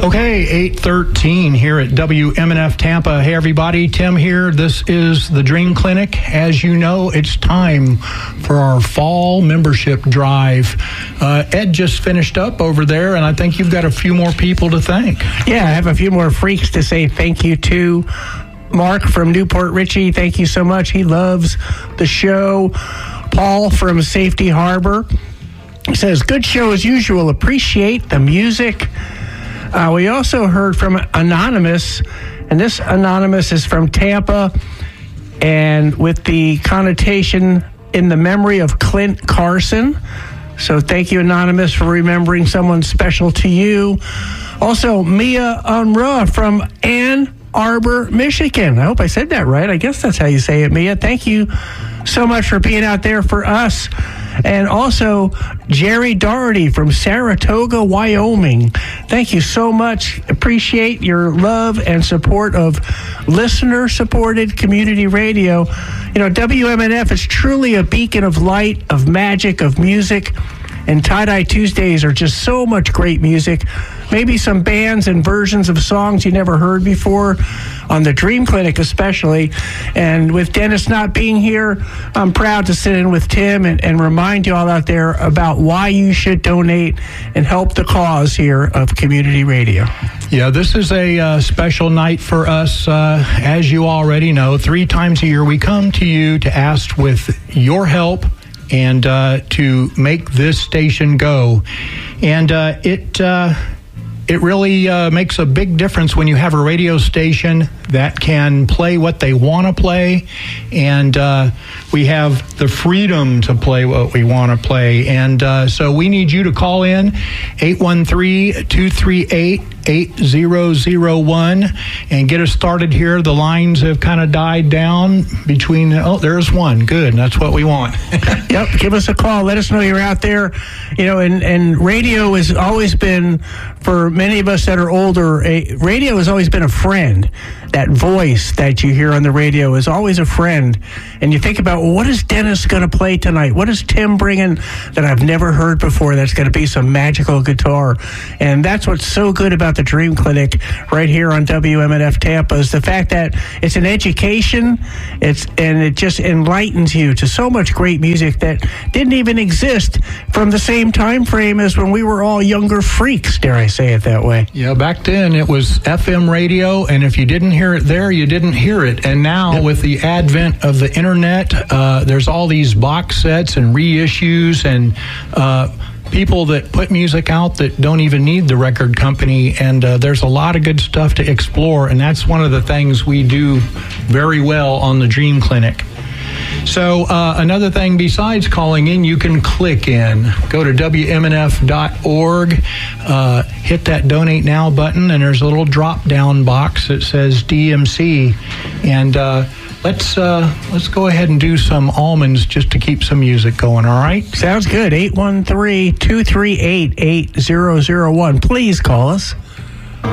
Okay, 8:13 here at WMNF Tampa. Hey, everybody, Tim here. This is the Dream Clinic. As you know, it's time for our fall membership drive. Ed just finished up over there, and I think you've got a few more people to thank. Yeah, I have a few more freaks to say thank you to. Mark from Newport Richey, thank you so much. He loves the show. Paul from Safety Harbor says, good show as usual. Appreciate the music. We also heard from Anonymous, and this Anonymous is from Tampa, and with the connotation in the memory of Clint Carson. So thank you, Anonymous, for remembering someone special to you. Also, Mia Unruh from Ann Arbor, Michigan. I hope I said that right. I guess that's how you say it, Mia. Thank you so much for being out there for us. And also, Jerry Doherty from Saratoga, Wyoming. Thank you so much. Appreciate your love and support of listener-supported community radio. You know, WMNF is truly a beacon of light, of magic, of music. And Tie-Dye Tuesdays are just so much great music. Maybe some bands and versions of songs you never heard before on the Dream Clinic especially. And with Dennis not being here, I'm proud to sit in with Tim and remind you all out there about why you should donate and help the cause here of community radio. Yeah, this is a special night for us. As you already know, 3 times a year we come to you to ask with your help and to make this station go. And it really makes a big difference when you have a radio station that can play what they want to play, and we have the freedom to play what we want to play. And so we need you to call in 813-238-8001 and get us started here. The lines have kind of died down between, there's one. Good. That's what we want. Yep. Give us a call. Let us know you're out there. You know, and radio has always been, for many of us that are older, radio has always been a friend. That voice that you hear on the radio is always a friend. And you think about, well, what is Dennis going to play tonight? What is Tim bringing that I've never heard before that's going to be some magical guitar? And that's what's so good about the Dream Clinic right here on WMNF Tampa is the fact that it's an education, and it just enlightens you to so much great music that didn't even exist from the same time frame as when we were all younger freaks, dare I say it that way. Yeah, back then it was FM radio, and if you didn't hear it there, you didn't hear it. And now with the advent of the internet, there's all these box sets and reissues and people that put music out that don't even need the record company, and there's a lot of good stuff to explore, and that's one of the things we do very well on the Dream Clinic. So another thing besides calling in, you can click in. Go to WMNF.org, hit that Donate Now button, and there's a little drop-down box that says DMC. And let's go ahead and do some almonds just to keep some music going, all right? Sounds good. 813-238-8001. Please call us.